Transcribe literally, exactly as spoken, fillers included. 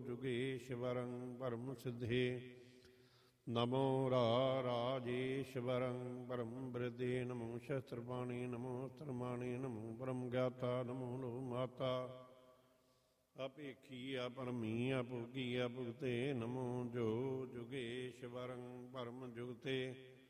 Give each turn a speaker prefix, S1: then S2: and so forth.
S1: जुगेश्वरं परम सिद्धे नमो रा राजेश्वरं परम वृद्धे नमो शस्त्रपाणि नमो स्त्रमाणि नमो परम ज्ञाता नमो लो माता अपेखी अपरमी अपुगी अपुगते नमो जो जुगेश्वरं परम जुगते